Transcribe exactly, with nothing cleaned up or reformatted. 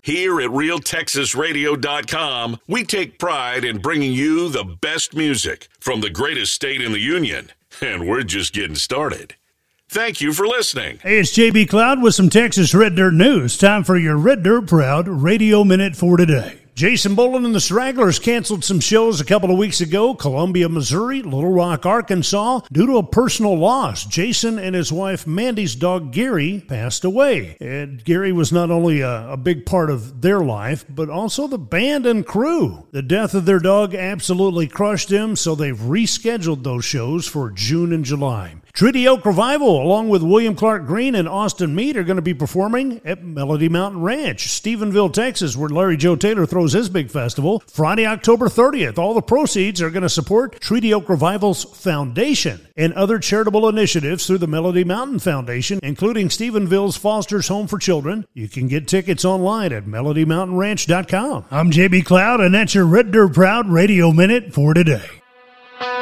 Here at Real Texas Radio dot com, we take pride in bringing you the best music from the greatest state in the union, and we're just getting started. Thank you for listening. Hey, it's J B Cloud with some Texas Red Dirt news. Time for your Red Dirt Proud Radio Minute for today. Jason Boland and the Stragglers canceled some shows a couple of weeks ago. Columbia, Missouri, Little Rock, Arkansas, due to a personal loss. Jason and his wife Mandy's dog Gary passed away. And Gary was not only a, a big part of their life, but also the band and crew. The death of their dog absolutely crushed them, so they've rescheduled those shows for June and July. Treaty Oak Revival, along with William Clark Green and Austin Meade, are going to be performing at Melody Mountain Ranch, Stephenville, Texas, where Larry Joe Taylor throws his big festival, Friday, October thirtieth. All the proceeds are going to support Treaty Oak Revival's foundation and other charitable initiatives through the Melody Mountain Foundation, including Stephenville's Foster's Home for Children. You can get tickets online at melody mountain ranch dot com. I'm J B Cloud, and that's your Red Dirt Proud Radio Minute for today.